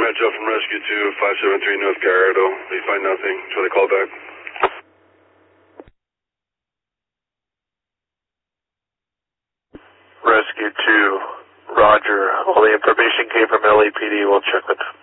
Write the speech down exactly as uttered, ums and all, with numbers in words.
Metro from Rescue two, five seven three North Garrido. We find nothing. Try to call back. Rescue two, roger. All the information came from L A P D. We'll check with them.